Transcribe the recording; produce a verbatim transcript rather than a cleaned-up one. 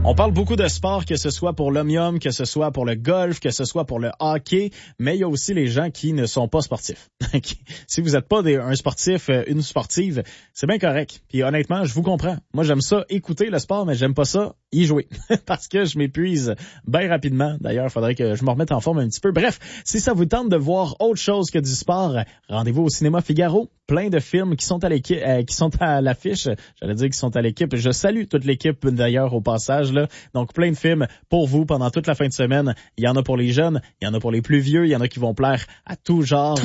On parle beaucoup de sport, que ce soit pour l'omnium, que ce soit pour le golf, que ce soit pour le hockey, mais il y a aussi les gens qui ne sont pas sportifs. Si vous n'êtes pas des, un sportif, une sportive, c'est bien correct. Puis honnêtement, je vous comprends. Moi, j'aime ça écouter le sport, mais j'aime pas ça y jouer parce que je m'épuise bien rapidement. D'ailleurs, il faudrait que je me remette en forme un petit peu. Bref, si ça vous tente de voir autre chose que du sport, rendez-vous au Cinéma Figaro. Plein de films qui sont à l'équipe, euh, qui sont à l'affiche. J'allais dire qui sont à l'équipe. Je salue toute l'équipe d'ailleurs au passage là. Donc plein de films pour vous pendant toute la fin de semaine. Il y en a pour les jeunes, il y en a pour les plus vieux, il y en a qui vont plaire à tout genre.